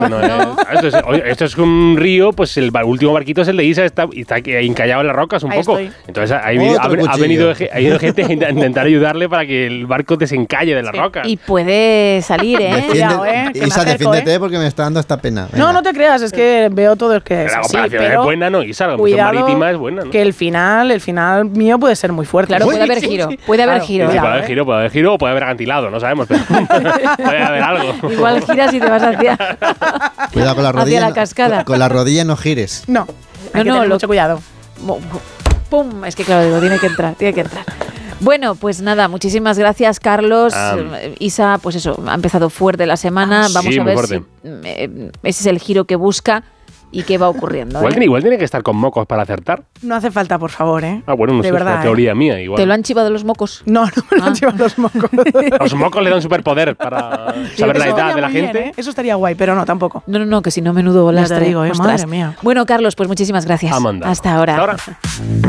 Esto es un río, pues el último barquito es el de Isa, está encallado en las rocas un poco. Entonces ha venido gente a intentar ayudarle para que el barco desencalle de las rocas. Y puede salir, Isa, defiéndete porque me está dando esta pena. Venga. No te creas, es que veo todo el que es así. La operación es buena, ¿no? Isa, la operación marítima es buena, ¿no? Que el final mío puede ser muy fuerte. Claro, puede haber giro. Puede haber giro. Puede haber giro o puede haber acantilado, no sabemos, pero puede haber algo. Igual giras y te vas hacia cuidado con la rodilla. Hacia la cascada. Con la rodilla no gires. No, hay que tener mucho cuidado. ¡Pum! Es que claro, digo, tiene que entrar. Bueno, pues nada, muchísimas gracias, Carlos. Isa, pues eso, ha empezado fuerte la semana. Vamos a ver si ese es el giro que busca y qué va ocurriendo. Igual tiene que estar con mocos para acertar. No hace falta, por favor, bueno, no sé, es una teoría mía igual. ¿Te lo han chivado los mocos? No me lo han chivado los mocos. Los mocos le dan superpoder para saber la edad de la gente. Bien, Eso estaría guay, pero no, tampoco. No, que si no, menudo lastre. Te digo, madre mía. Bueno, Carlos, pues muchísimas gracias. Amanda. Hasta ahora.